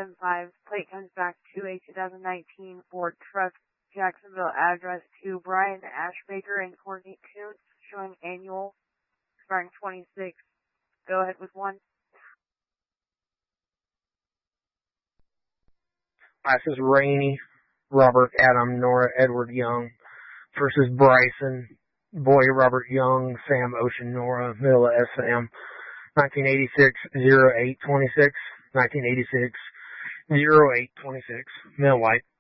5. Plate comes back to a 2019 Ford truck, Jacksonville address to Brian Ashbaker and Courtney Koontz, showing annual, expiring 26. Go ahead with 1. Classes Rainey, Robert, Adam, Nora, Edward Young versus Bryson, Boy, Robert Young, Sam, Ocean, Nora, Mila, SM, 1986, 08, 26, 1986, 08, 26, Male White.